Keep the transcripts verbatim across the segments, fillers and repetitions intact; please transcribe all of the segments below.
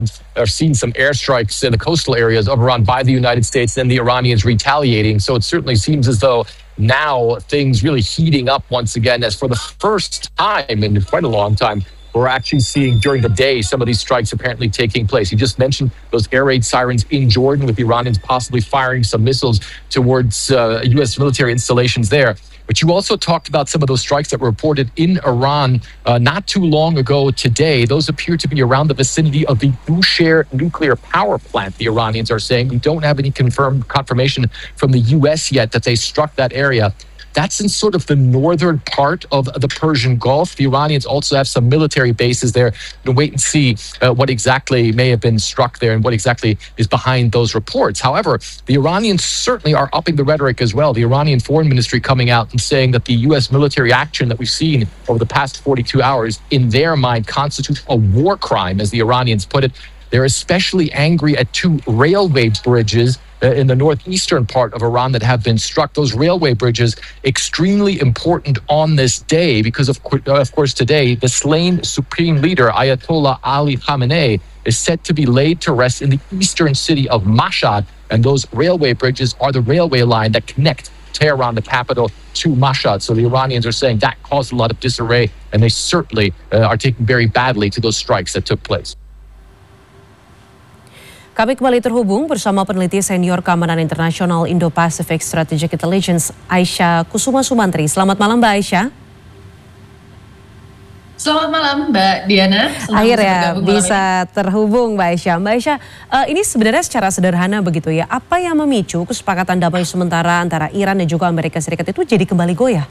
are seeing some airstrikes in the coastal areas of Iran by the United States and the Iranians retaliating. So it certainly seems as though now things really heating up once again, as for the first time in quite a long time, we're actually seeing during the day some of these strikes apparently taking place. You just mentioned those air raid sirens in Jordan, with the Iranians possibly firing some missiles towards uh, U S military installations there. But you also talked about some of those strikes that were reported in Iran uh, not too long ago today. Those appear to be around the vicinity of the Bushehr nuclear power plant, the Iranians are saying. We don't have any confirmed confirmation from the U S yet that they struck that area. That's in sort of the northern part of the Persian Gulf. The Iranians also have some military bases there. We'll wait and see uh, what exactly may have been struck there and what exactly is behind those reports. However, the Iranians certainly are upping the rhetoric as well. The Iranian Foreign Ministry coming out and saying that the U S military action that we've seen over the past forty-two hours, in their mind, constitutes a war crime, as the Iranians put it. They're especially angry at two railway bridges in the northeastern part of Iran that have been struck. Those railway bridges, extremely important on this day because, of, of course, today, the slain supreme leader, Ayatollah Ali Khamenei, is set to be laid to rest in the eastern city of Mashhad. And those railway bridges are the railway line that connect Tehran, the capital, to Mashhad. So the Iranians are saying that caused a lot of disarray, and they certainly uh, are taking very badly to those strikes that took place. Kami kembali terhubung bersama peneliti senior keamanan internasional Indo-Pacific Strategic Intelligence, Aisyah Kusuma Sumantri. Selamat malam, Mbak Aisyah. Selamat malam, Mbak Diana. Selamat Akhirnya bisa terhubung, Mbak Aisyah. Mbak Aisyah, uh, ini sebenarnya secara sederhana begitu ya. Apa yang memicu kesepakatan damai sementara antara Iran dan juga Amerika Serikat itu jadi kembali goyah?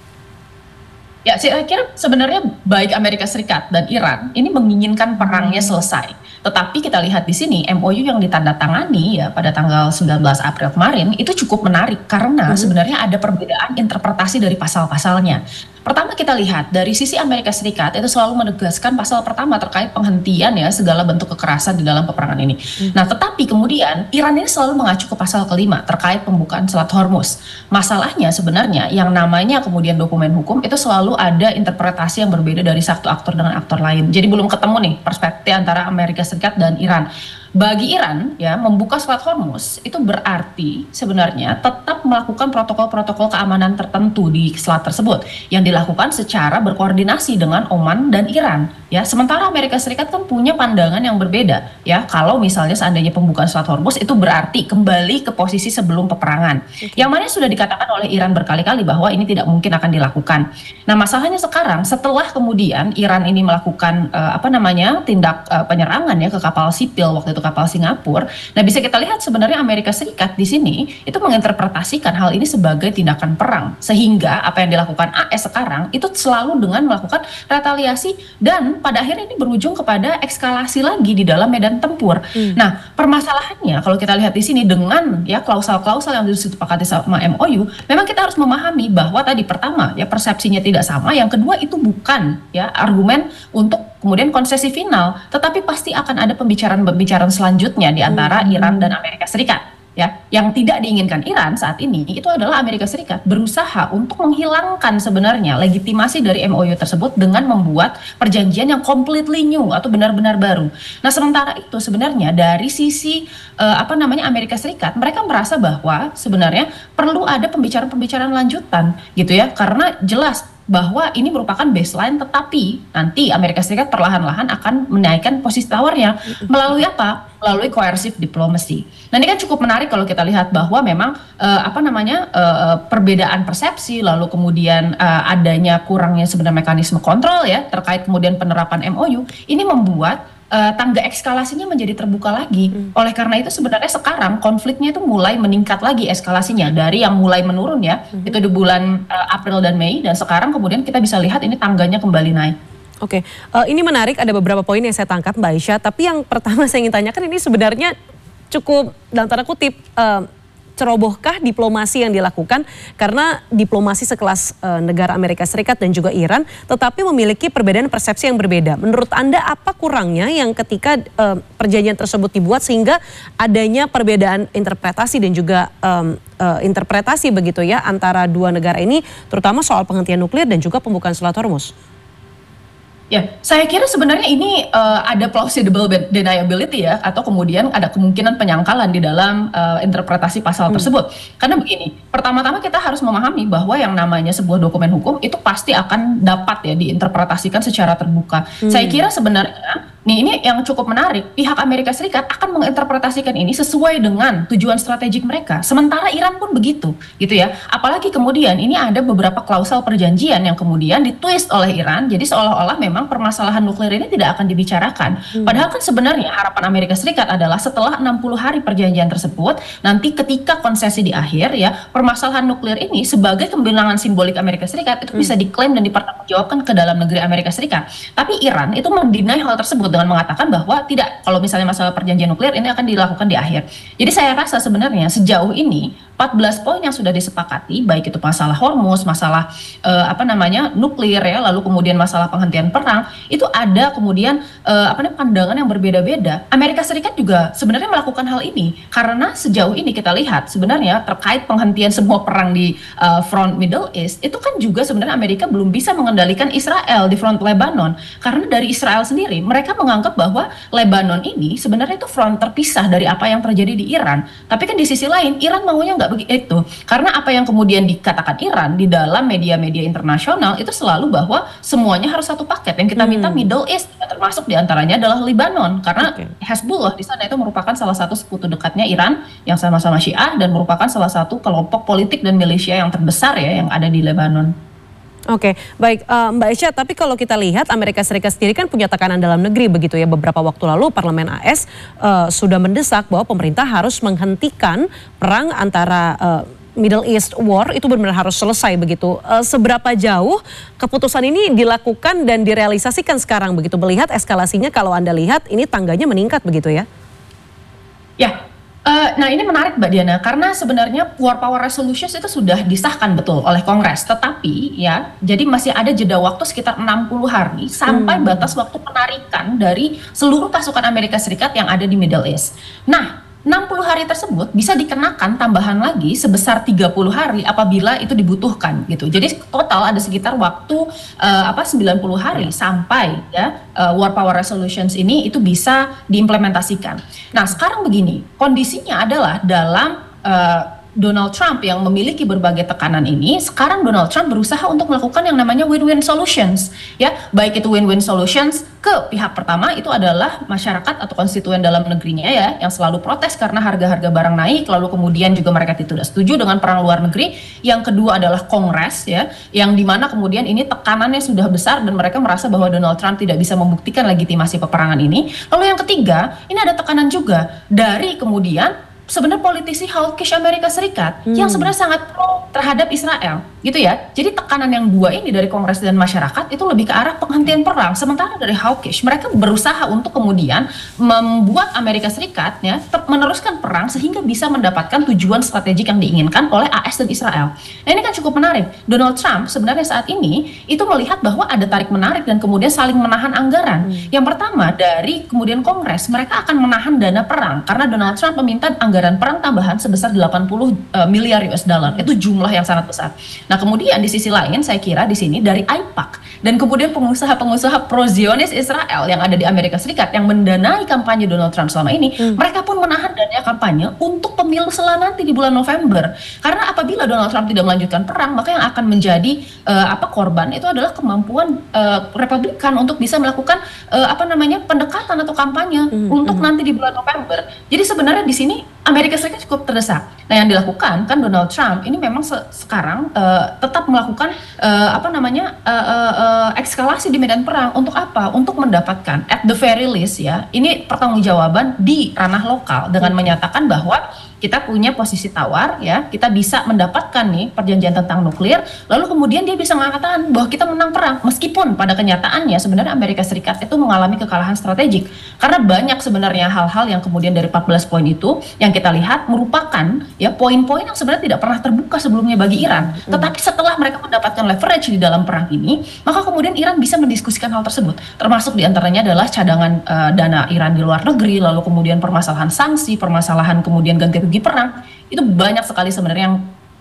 Ya, saya kira sebenarnya baik Amerika Serikat dan Iran ini menginginkan perangnya selesai. Tetapi kita lihat di sini M O U yang ditandatangani ya pada tanggal sembilan belas April kemarin itu cukup menarik karena hmm. sebenarnya ada perbedaan interpretasi dari pasal-pasalnya. Pertama kita lihat dari sisi Amerika Serikat itu selalu menegaskan pasal pertama terkait penghentian ya segala bentuk kekerasan di dalam peperangan ini. Hmm. Nah, tetapi kemudian Iran ini selalu mengacu ke pasal kelima terkait pembukaan Selat Hormuz. Masalahnya sebenarnya yang namanya kemudian dokumen hukum itu selalu ada interpretasi yang berbeda dari satu aktor dengan aktor lain. Jadi belum ketemu nih perspektif antara Amerika Serikat dan Iran. Bagi Iran ya membuka Selat Hormuz itu berarti sebenarnya tetap melakukan protokol-protokol keamanan tertentu di selat tersebut yang dilakukan secara berkoordinasi dengan Oman dan Iran ya. Sementara Amerika Serikat kan punya pandangan yang berbeda ya, kalau misalnya seandainya pembukaan Selat Hormuz itu berarti kembali ke posisi sebelum peperangan. Okay. Yang mana sudah dikatakan oleh Iran berkali-kali bahwa ini tidak mungkin akan dilakukan. Nah, masalahnya sekarang setelah kemudian Iran ini melakukan uh, apa namanya tindak uh, penyerangan ya ke kapal sipil waktu itu kapal Singapura. Nah, bisa kita lihat sebenarnya Amerika Serikat di sini itu menginterpretasikan hal ini sebagai tindakan perang, sehingga apa yang dilakukan A S sekarang itu selalu dengan melakukan retaliasi dan pada akhirnya ini berujung kepada eskalasi lagi di dalam medan tempur. Hmm. Nah, permasalahannya kalau kita lihat di sini dengan ya klausal-klausal yang disepakati sama M O U, memang kita harus memahami bahwa tadi pertama ya persepsinya tidak sama, yang kedua itu bukan ya argumen untuk kemudian konsesi final, tetapi pasti akan ada pembicaraan-pembicaraan selanjutnya di antara hmm. Iran dan Amerika Serikat. Ya, yang tidak diinginkan Iran saat ini itu adalah Amerika Serikat berusaha untuk menghilangkan sebenarnya legitimasi dari M O U tersebut dengan membuat perjanjian yang completely new atau benar-benar baru. Nah, sementara itu sebenarnya dari sisi uh, apa namanya Amerika Serikat, mereka merasa bahwa sebenarnya perlu ada pembicaraan-pembicaraan lanjutan gitu ya, karena jelas bahwa ini merupakan baseline, tetapi nanti Amerika Serikat perlahan-lahan akan menaikkan posisi tawarnya melalui apa? Melalui coercive diplomacy. Nah, ini kan cukup menarik kalau kita lihat bahwa memang uh, apa namanya uh, perbedaan persepsi, lalu kemudian uh, adanya kurangnya sebenarnya mekanisme kontrol ya terkait kemudian penerapan M O U ini membuat Uh, tangga eskalasinya menjadi terbuka lagi. Hmm. Oleh karena itu sebenarnya sekarang konfliknya itu mulai meningkat lagi eskalasinya dari yang mulai menurun ya, hmm. itu di bulan uh, April dan Mei, dan sekarang kemudian kita bisa lihat ini tangganya kembali naik. Oke, okay. uh, ini menarik, ada beberapa poin yang saya tangkap Mbak Aisyah, tapi yang pertama saya ingin tanyakan ini sebenarnya cukup dalam tanda kutip uh, cerobohkah diplomasi yang dilakukan, karena diplomasi sekelas e, negara Amerika Serikat dan juga Iran tetapi memiliki perbedaan persepsi yang berbeda. Menurut Anda apa kurangnya yang ketika e, perjanjian tersebut dibuat sehingga adanya perbedaan interpretasi dan juga e, e, interpretasi begitu ya antara dua negara ini, terutama soal penghentian nuklir dan juga pembukaan Selat Hormuz? Ya, saya kira sebenarnya ini uh, ada plausible deniability ya, atau kemudian ada kemungkinan penyangkalan di dalam uh, interpretasi pasal hmm. tersebut. Karena begini, pertama-tama kita harus memahami bahwa yang namanya sebuah dokumen hukum itu pasti akan dapat ya diinterpretasikan secara terbuka. Hmm. Saya kira sebenarnya nih ini yang cukup menarik, pihak Amerika Serikat akan menginterpretasikan ini sesuai dengan tujuan strategik mereka. Sementara Iran pun begitu, gitu ya. Apalagi kemudian ini ada beberapa klausal perjanjian yang kemudian ditwist oleh Iran, jadi seolah-olah memang permasalahan nuklir ini tidak akan dibicarakan. Hmm. Padahal kan sebenarnya harapan Amerika Serikat adalah setelah enam puluh hari perjanjian tersebut, nanti ketika konsesi di akhir ya, permasalahan nuklir ini sebagai kemenangan simbolik Amerika Serikat itu hmm. bisa diklaim dan dipertanggungjawabkan ke dalam negeri Amerika Serikat. Tapi Iran itu mendinai hal tersebut dengan mengatakan bahwa tidak, kalau misalnya masalah perjanjian nuklir ini akan dilakukan di akhir. Jadi saya rasa sebenarnya sejauh ini empat belas poin yang sudah disepakati, baik itu masalah Hormuz, masalah uh, apa namanya nuklir ya, lalu kemudian masalah penghentian perang, itu ada kemudian uh, apa namanya pandangan yang berbeda-beda. Amerika Serikat juga sebenarnya melakukan hal ini karena sejauh ini kita lihat sebenarnya terkait penghentian semua perang di uh, front Middle East, itu kan juga sebenarnya Amerika belum bisa mengendalikan Israel di front Lebanon, karena dari Israel sendiri mereka menganggap bahwa Lebanon ini sebenarnya itu front terpisah dari apa yang terjadi di Iran. Tapi kan di sisi lain Iran maunya nggak begitu, karena apa yang kemudian dikatakan Iran di dalam media-media internasional itu selalu bahwa semuanya harus satu paket. Yang kita minta hmm. Middle East, termasuk diantaranya adalah Lebanon, karena okay. Hezbollah di sana itu merupakan salah satu sekutu dekatnya Iran yang sama-sama Syiah dan merupakan salah satu kelompok politik dan militia yang terbesar ya yang ada di Lebanon. Oke, baik uh, Mbak Aisyah, tapi kalau kita lihat Amerika Serikat sendiri kan punya tekanan dalam negeri begitu ya. Beberapa waktu lalu Parlemen A S uh, sudah mendesak bahwa pemerintah harus menghentikan perang antara uh, Middle East War, itu benar-benar harus selesai begitu. Uh, seberapa jauh keputusan ini dilakukan dan direalisasikan sekarang begitu, melihat eskalasinya kalau Anda lihat ini tangganya meningkat begitu ya? Ya. Uh, nah ini menarik Mbak Diana, karena sebenarnya War Power Resolutions itu sudah disahkan betul oleh Kongres, tetapi ya jadi masih ada jeda waktu sekitar enam puluh hari sampai hmm. batas waktu penarikan dari seluruh pasukan Amerika Serikat yang ada di Middle East. Nah enam puluh hari tersebut bisa dikenakan tambahan lagi sebesar tiga puluh hari apabila itu dibutuhkan gitu. Jadi total ada sekitar waktu uh, apa sembilan puluh hari sampai ya uh, War Power Resolutions ini itu bisa diimplementasikan. Nah, sekarang begini, kondisinya adalah dalam uh, Donald Trump yang memiliki berbagai tekanan ini, sekarang Donald Trump berusaha untuk melakukan yang namanya win-win solutions, ya, baik itu win-win solutions ke pihak pertama itu adalah masyarakat atau konstituen dalam negerinya ya, yang selalu protes karena harga-harga barang naik, lalu kemudian juga mereka tidak setuju dengan perang luar negeri. Yang kedua adalah Kongres ya, yang dimana kemudian ini tekanannya sudah besar dan mereka merasa bahwa Donald Trump tidak bisa membuktikan legitimasi peperangan ini. Lalu yang ketiga, ini ada tekanan juga dari kemudian sebenarnya politisi hawkish Amerika Serikat hmm. yang sebenarnya sangat pro terhadap Israel gitu ya. Jadi tekanan yang dua ini dari Kongres dan masyarakat itu lebih ke arah penghentian perang, sementara dari hawkish mereka berusaha untuk kemudian membuat Amerika Serikat ya tetap meneruskan perang sehingga bisa mendapatkan tujuan strategik yang diinginkan oleh A S dan Israel. Nah ini kan cukup menarik. Donald Trump sebenarnya saat ini itu melihat bahwa ada tarik menarik dan kemudian saling menahan anggaran. Hmm. Yang pertama dari kemudian Kongres mereka akan menahan dana perang karena Donald Trump meminta anggaran anggaran perang tambahan sebesar delapan puluh uh, miliar U S dollar. Itu jumlah yang sangat besar. Nah, kemudian di sisi lain saya kira di sini dari I P A C dan kemudian pengusaha-pengusaha pro-Zionis Israel yang ada di Amerika Serikat yang mendanai kampanye Donald Trump selama ini, hmm. mereka pun menahan dana kampanye untuk pemilu sela nanti di bulan November. Karena apabila Donald Trump tidak melanjutkan perang, maka yang akan menjadi uh, apa korban itu adalah kemampuan uh, Republikan untuk bisa melakukan uh, apa namanya pendekatan atau kampanye hmm. untuk hmm. nanti di bulan November. Jadi sebenarnya di sini Amerika Serikat cukup terdesak. Nah, yang dilakukan kan Donald Trump ini memang se sekarang uh, tetap melakukan uh, apa namanya uh, uh, uh, eskalasi di medan perang untuk apa? Untuk mendapatkan at the very least ya, ini pertanggungjawaban di ranah lokal dengan menyatakan bahwa kita punya posisi tawar ya, kita bisa mendapatkan nih perjanjian tentang nuklir, lalu kemudian dia bisa mengatakan bahwa kita menang perang, meskipun pada kenyataannya sebenarnya Amerika Serikat itu mengalami kekalahan strategik, karena banyak sebenarnya hal-hal yang kemudian dari empat belas poin itu yang kita lihat merupakan ya poin-poin yang sebenarnya tidak pernah terbuka sebelumnya bagi Iran, tetapi setelah mereka mendapatkan leverage di dalam perang ini, maka kemudian Iran bisa mendiskusikan hal tersebut, termasuk diantaranya adalah cadangan uh, dana Iran di luar negeri, lalu kemudian permasalahan sanksi, permasalahan kemudian ganti rugi perang, itu banyak sekali sebenarnya yang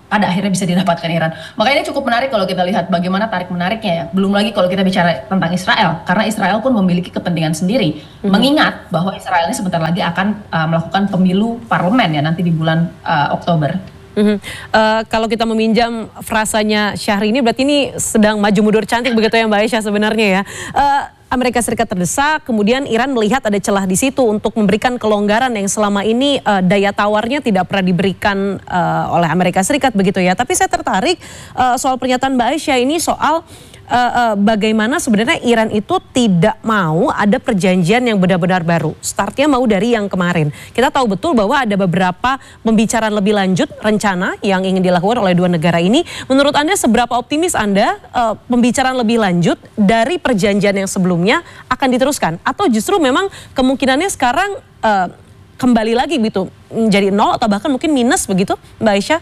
pada akhirnya bisa didapatkan Iran. Makanya ini cukup menarik kalau kita lihat bagaimana tarik menariknya ya. Belum lagi kalau kita bicara tentang Israel, karena Israel pun memiliki kepentingan sendiri. Hmm. Mengingat bahwa Israel ini sebentar lagi akan uh, melakukan pemilu parlemen ya nanti di bulan uh, Oktober. Hmm. Uh, kalau kita meminjam frasanya Syahrini, berarti ini sedang maju mundur cantik begitu ya Mbak Aisyah sebenarnya ya. Uh, Amerika Serikat terdesak, kemudian Iran melihat ada celah di situ untuk memberikan kelonggaran yang selama ini uh, daya tawarnya tidak pernah diberikan uh, oleh Amerika Serikat begitu ya. Tapi saya tertarik uh, soal pernyataan Mbak Aisyah ini soal uh, uh, bagaimana sebenarnya Iran itu tidak mau ada perjanjian yang benar-benar baru. Startnya mau dari yang kemarin. Kita tahu betul bahwa ada beberapa pembicaraan lebih lanjut rencana yang ingin dilakukan oleh dua negara ini. Menurut Anda seberapa optimis Anda uh, pembicaraan lebih lanjut dari perjanjian yang sebelumnya akan diteruskan, atau justru memang kemungkinannya sekarang uh, kembali lagi gitu menjadi nol atau bahkan mungkin minus begitu Mbak Aisyah?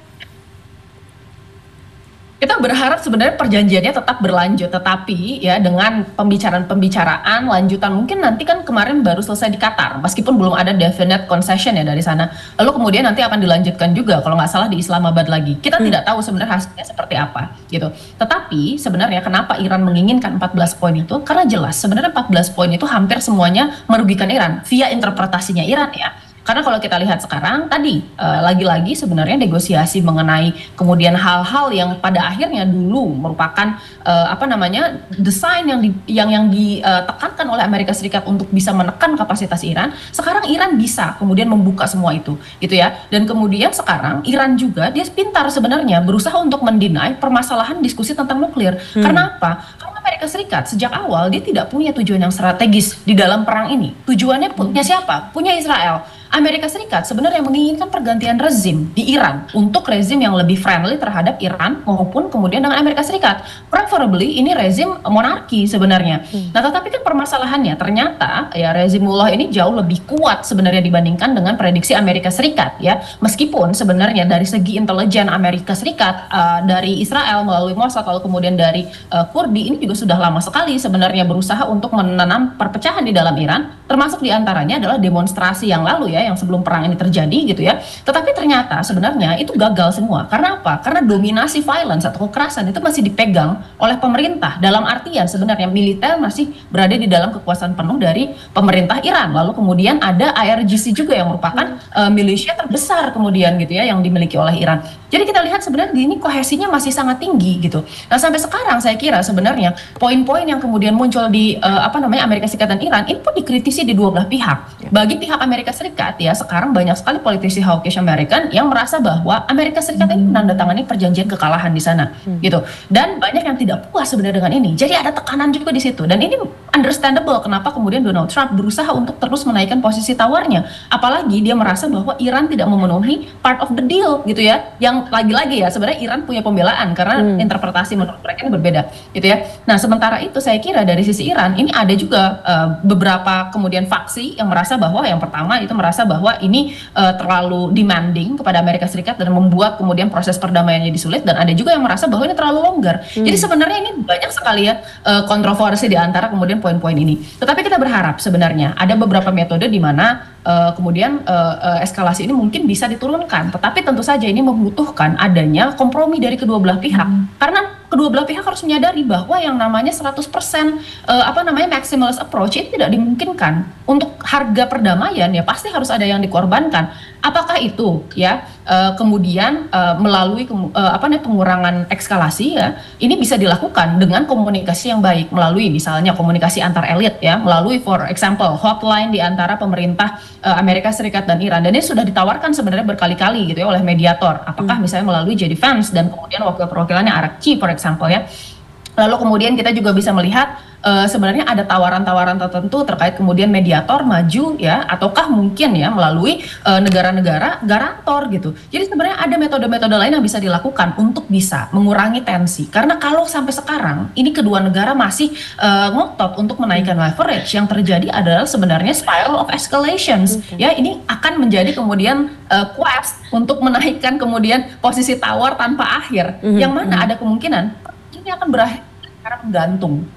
Kita berharap sebenarnya perjanjiannya tetap berlanjut, tetapi ya dengan pembicaraan-pembicaraan lanjutan mungkin nanti kan kemarin baru selesai di Qatar, meskipun belum ada definite concession ya dari sana. Lalu kemudian nanti akan dilanjutkan juga kalau nggak salah di Islamabad lagi. Kita hmm. tidak tahu sebenarnya hasilnya seperti apa gitu. Tetapi sebenarnya kenapa Iran menginginkan empat belas poin itu? Karena jelas sebenarnya empat belas poin itu hampir semuanya merugikan Iran via interpretasinya Iran ya. Karena kalau kita lihat sekarang tadi lagi-lagi uh, sebenarnya negosiasi mengenai kemudian hal-hal yang pada akhirnya dulu merupakan uh, apa namanya desain yang di, yang yang ditekankan oleh Amerika Serikat untuk bisa menekan kapasitas Iran, sekarang Iran bisa kemudian membuka semua itu gitu ya. Dan kemudian sekarang Iran juga dia pintar sebenarnya berusaha untuk mendinai permasalahan diskusi tentang nuklir. Hmm. Karena apa? Karena Amerika Serikat sejak awal dia tidak punya tujuan yang strategis di dalam perang ini. Tujuannya punya siapa? Punya Israel. Amerika Serikat sebenarnya menginginkan pergantian rezim di Iran untuk rezim yang lebih friendly terhadap Iran maupun kemudian dengan Amerika Serikat. Preferably ini rezim monarki sebenarnya. Hmm. Nah, tetapi kan permasalahannya ternyata ya rezimullah ini jauh lebih kuat sebenarnya dibandingkan dengan prediksi Amerika Serikat ya. Meskipun sebenarnya dari segi intelijen Amerika Serikat uh, dari Israel melalui Mossad lalu kemudian dari uh, Kurdi ini juga sudah lama sekali sebenarnya berusaha untuk menanam perpecahan di dalam Iran, termasuk diantaranya adalah demonstrasi yang lalu ya yang sebelum perang ini terjadi gitu ya. Tetapi ternyata sebenarnya itu gagal semua. Karena apa? Karena dominasi violence atau kekerasan itu masih dipegang oleh pemerintah. Dalam artian sebenarnya militer masih berada di dalam kekuasaan penuh dari pemerintah Iran. Lalu kemudian ada I R G C juga yang merupakan uh, militia terbesar kemudian gitu ya yang dimiliki oleh Iran. Jadi kita lihat sebenarnya ini kohesinya masih sangat tinggi gitu. Nah, sampai sekarang saya kira sebenarnya poin-poin yang kemudian muncul di uh, apa namanya Amerika Serikat dan Iran ini pun dikritisi di dua belah pihak. Bagi pihak Amerika Serikat ya sekarang banyak sekali politisi hawkish American yang merasa bahwa Amerika Serikat ini menandatangani perjanjian kekalahan di sana hmm. gitu, dan banyak yang tidak puas sebenarnya dengan ini. Jadi ada tekanan juga di situ, dan ini understandable kenapa kemudian Donald Trump berusaha untuk terus menaikkan posisi tawarnya, apalagi dia merasa bahwa Iran tidak memenuhi part of the deal gitu ya, yang lagi-lagi ya sebenarnya Iran punya pembelaan karena hmm. interpretasi menurut mereka ini berbeda gitu ya. Nah, sementara itu saya kira dari sisi Iran ini ada juga uh, beberapa kemudian faksi yang merasa bahwa yang pertama itu merasa bahwa ini uh, terlalu demanding kepada Amerika Serikat dan membuat kemudian proses perdamaiannya disulit, dan ada juga yang merasa bahwa ini terlalu longgar. Hmm. Jadi sebenarnya ini banyak sekali ya uh, kontroversi di antara kemudian poin-poin ini. Tetapi kita berharap sebenarnya ada beberapa metode di mana uh, kemudian uh, uh, eskalasi ini mungkin bisa diturunkan. Tetapi tentu saja ini membutuhkan adanya kompromi dari kedua belah pihak. Hmm. Karena kedua belah pihak harus menyadari bahwa yang namanya seratus persen uh, apa namanya maximalist approach itu tidak dimungkinkan. Untuk harga perdamaian ya pasti harus ada yang dikorbankan. Apakah itu ya uh, kemudian uh, melalui uh, apa namanya pengurangan eskalasi ya ini bisa dilakukan dengan komunikasi yang baik melalui misalnya komunikasi antar elit ya, melalui for example hotline di antara pemerintah uh, Amerika Serikat dan Iran, dan ini sudah ditawarkan sebenarnya berkali-kali gitu ya oleh mediator. Apakah hmm. misalnya melalui J D Vance dan kemudian wakil perwakilannya Arakci for example ya. Lalu kemudian kita juga bisa melihat uh, sebenarnya ada tawaran-tawaran tertentu terkait kemudian mediator maju ya, ataukah mungkin ya melalui uh, negara-negara garantor gitu. Jadi sebenarnya ada metode-metode lain yang bisa dilakukan untuk bisa mengurangi tensi. Karena kalau sampai sekarang ini kedua negara masih uh, ngotot untuk menaikkan leverage, yang terjadi adalah sebenarnya spiral of escalations. Okay. Ya, ini akan menjadi kemudian uh, quest untuk menaikkan kemudian posisi tawar tanpa akhir. Mm-hmm. Yang mana ada kemungkinan ini akan berakhir karena menggantung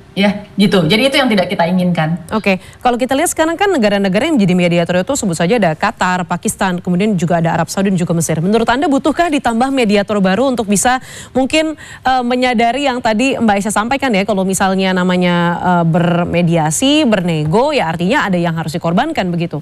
Ya, gitu. Jadi itu yang tidak kita inginkan. Oke, kalau kita lihat sekarang kan negara-negara yang menjadi mediator itu sebut saja ada Qatar, Pakistan, kemudian juga ada Arab Saudi dan juga Mesir. Menurut Anda butuhkah ditambah mediator baru untuk bisa mungkin uh, menyadari yang tadi Mbak Aisyah sampaikan ya, kalau misalnya namanya uh, bermediasi, bernego, ya artinya ada yang harus dikorbankan begitu?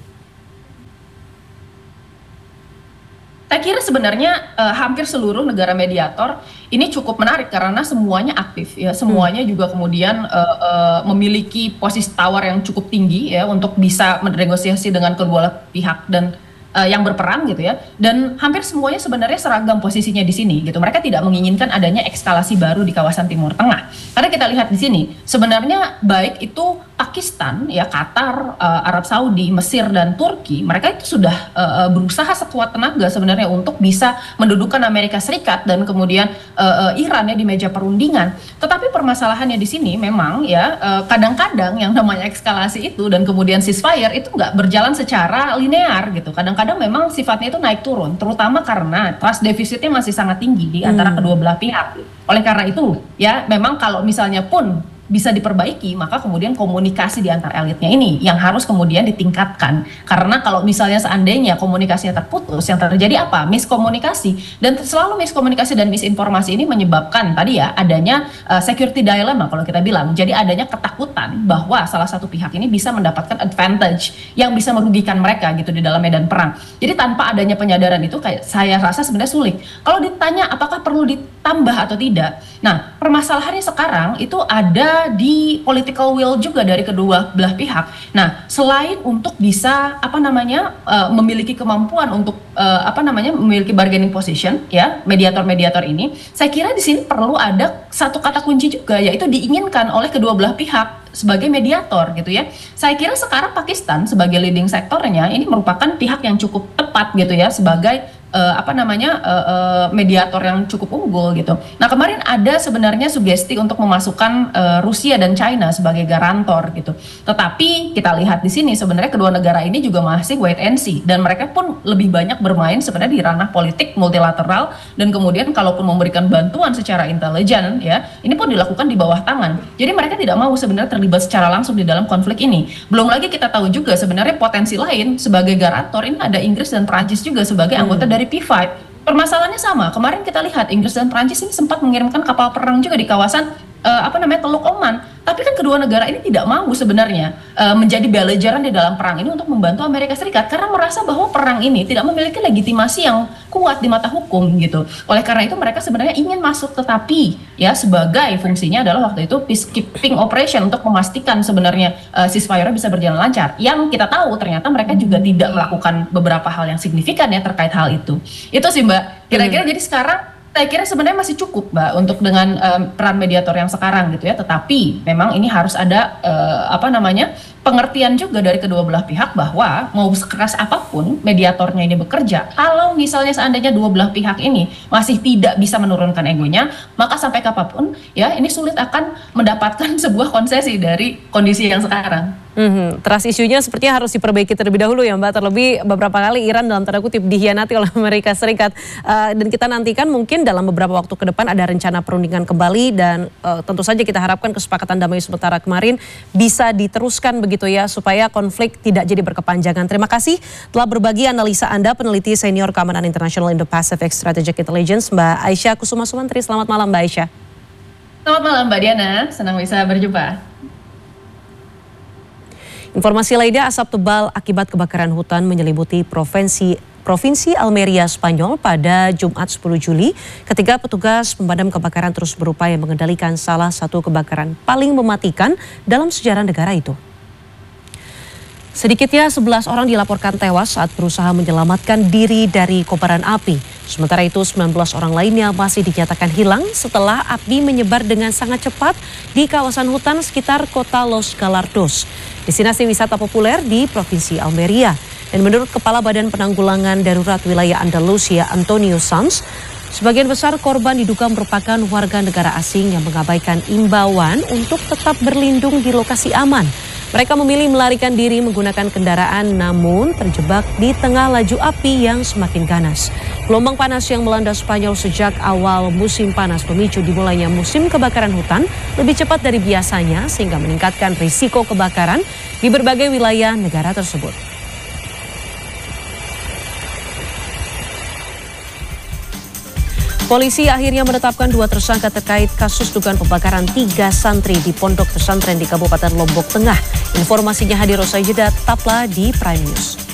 Saya kira sebenarnya uh, hampir seluruh negara mediator ini cukup menarik karena semuanya aktif ya, semuanya hmm. juga kemudian uh, uh, memiliki posisi tawar yang cukup tinggi ya untuk bisa bernegosiasi dengan kedua pihak dan uh, yang berperang gitu ya, dan hampir semuanya sebenarnya seragam posisinya di sini gitu. Mereka tidak menginginkan adanya eskalasi baru di kawasan Timur Tengah. Karena kita lihat di sini sebenarnya baik itu Pakistan, ya Qatar, uh, Arab Saudi, Mesir dan Turki, mereka itu sudah uh, berusaha sekuat tenaga sebenarnya untuk bisa mendudukan Amerika Serikat dan kemudian uh, uh, Iran ya di meja perundingan. Tetapi permasalahannya di sini memang ya uh, kadang-kadang yang namanya eskalasi itu dan kemudian ceasefire itu nggak berjalan secara linear gitu. Kadang-kadang memang sifatnya itu naik turun, terutama karena trust defisitnya masih sangat tinggi di antara hmm. kedua belah pihak. Oleh karena itu ya memang kalau misalnya pun bisa diperbaiki, maka kemudian komunikasi di antar elitnya ini yang harus kemudian ditingkatkan. Karena kalau misalnya seandainya komunikasinya terputus, yang terjadi apa? Miskomunikasi. Dan selalu miskomunikasi dan misinformasi ini menyebabkan tadi ya adanya uh, security dilemma kalau kita bilang. Jadi adanya ketakutan bahwa salah satu pihak ini bisa mendapatkan advantage yang bisa merugikan mereka gitu di dalam medan perang. Jadi tanpa adanya penyadaran itu kayak saya rasa sebenarnya sulit. Kalau ditanya apakah perlu ditambah atau tidak? Nah, permasalahannya sekarang itu ada di political will juga dari kedua belah pihak. Nah, selain untuk bisa apa namanya uh, memiliki kemampuan untuk uh, apa namanya memiliki bargaining position ya, mediator-mediator ini, saya kira di sini perlu ada satu kata kunci juga, yaitu diinginkan oleh kedua belah pihak sebagai mediator gitu ya. Saya kira sekarang Pakistan sebagai leading sektornya ini merupakan pihak yang cukup tepat gitu ya sebagai Uh, apa namanya uh, uh, mediator yang cukup unggul gitu. Nah kemarin ada sebenarnya sugesti untuk memasukkan uh, Rusia dan China sebagai garantor gitu. Tetapi kita lihat di sini sebenarnya kedua negara ini juga masih wait and see dan mereka pun lebih banyak bermain sebenarnya di ranah politik multilateral dan kemudian kalaupun memberikan bantuan secara intelijen ya ini pun dilakukan di bawah tangan. Jadi mereka tidak mau sebenarnya terlibat secara langsung di dalam konflik ini. Belum lagi kita tahu juga sebenarnya potensi lain sebagai garantor ini ada Inggris dan Prancis juga sebagai anggota hmm. dari P five. Permasalahannya sama. Kemarin kita lihat Inggris dan Prancis ini sempat mengirimkan kapal perang juga di kawasan uh, apa namanya Teluk Oman. Tapi kan kedua negara ini tidak mau sebenarnya uh, menjadi belligerent di dalam perang ini untuk membantu Amerika Serikat karena merasa bahwa perang ini tidak memiliki legitimasi yang kuat di mata hukum gitu. Oleh karena itu mereka sebenarnya ingin masuk, tetapi ya sebagai fungsinya adalah waktu itu peacekeeping operation untuk memastikan sebenarnya uh, ceasefire bisa berjalan lancar. Yang kita tahu ternyata mereka juga tidak melakukan beberapa hal yang signifikan ya terkait hal itu. Itu sih Mbak. Kira-kira hmm. jadi sekarang saya kira sebenarnya masih cukup Mbak untuk dengan um, peran mediator yang sekarang gitu ya, tetapi memang ini harus ada uh, apa namanya pengertian juga dari kedua belah pihak bahwa mau sekeras apapun mediatornya ini bekerja, kalau misalnya seandainya dua belah pihak ini masih tidak bisa menurunkan egonya, maka sampai kapanpun ya ini sulit akan mendapatkan sebuah konsesi dari kondisi yang sekarang. Hmm, trust isunya sepertinya harus diperbaiki terlebih dahulu ya Mbak. Terlebih beberapa kali Iran dalam tanda kutip dikhianati oleh Amerika Serikat. Uh, dan kita nantikan mungkin dalam beberapa waktu ke depan ada rencana perundingan kembali dan uh, tentu saja kita harapkan kesepakatan damai sementara kemarin bisa diteruskan begitu ya supaya konflik tidak jadi berkepanjangan. Terima kasih telah berbagi analisa Anda, peneliti senior keamanan internasional Indo-Pacific Strategic Intelligence Mbak Aisyah Kusuma Sumantri. Selamat malam Mbak Aisyah. Selamat malam Mbak Diana, senang bisa berjumpa. Informasi lainnya, asap tebal akibat kebakaran hutan menyelimuti provinsi Provinsi Almeria, Spanyol pada Jumat sepuluh Juli ketika petugas pemadam kebakaran terus berupaya mengendalikan salah satu kebakaran paling mematikan dalam sejarah negara itu. Sedikitnya sebelas orang dilaporkan tewas saat berusaha menyelamatkan diri dari kobaran api. Sementara itu sembilan belas orang lainnya masih dinyatakan hilang setelah api menyebar dengan sangat cepat di kawasan hutan sekitar kota Los Galardos, destinasi wisata populer di Provinsi Almeria. Dan menurut Kepala Badan Penanggulangan Darurat Wilayah Andalusia, Antonio Sanz, sebagian besar korban diduga merupakan warga negara asing yang mengabaikan imbauan untuk tetap berlindung di lokasi aman. Mereka memilih melarikan diri menggunakan kendaraan namun terjebak di tengah laju api yang semakin ganas. Gelombang panas yang melanda Spanyol sejak awal musim panas memicu dimulainya musim kebakaran hutan lebih cepat dari biasanya sehingga meningkatkan risiko kebakaran di berbagai wilayah negara tersebut. Polisi akhirnya menetapkan dua tersangka terkait kasus dugaan pembakaran tiga santri di pondok pesantren di Kabupaten Lombok Tengah. Informasinya hadir usai jeda, tetaplah di Prime News.